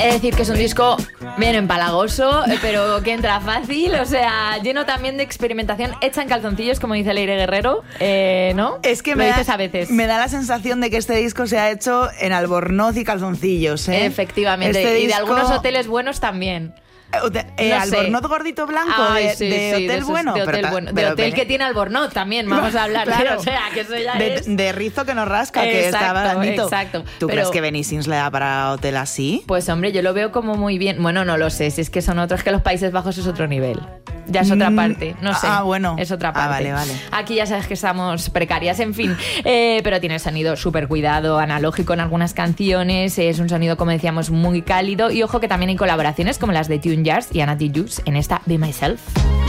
Es decir, que es un disco bien empalagoso, pero que entra fácil, o sea, lleno también de experimentación hecha en calzoncillos, como dice Leire Guerrero, ¿no? Es que lo dices a veces. Me da la sensación de que este disco se ha hecho en albornoz y calzoncillos, ¿eh? Efectivamente, este y disco... de algunos hoteles buenos también. No albornoz gordito blanco. Sí, de hotel de bueno. De hotel, de hotel que tiene albornoz también, vamos a hablar. Claro. O sea, que eso ya de rizo que nos rasca, que está blandito. Exacto. ¿Tú crees que Benny Sims le da para hotel así? Pues hombre, yo lo veo como muy bien. Bueno, no lo sé, si es que son otros, que los Países Bajos es otro nivel. Ya es otra parte, no sé. Bueno. Es otra parte. Vale. Aquí ya sabes que estamos precarias, en fin. Pero tiene sonido súper cuidado, analógico en algunas canciones. Es un sonido, como decíamos, muy cálido. Y ojo que también hay colaboraciones como las de Tune Jars y Anati Juice en esta Be Myself.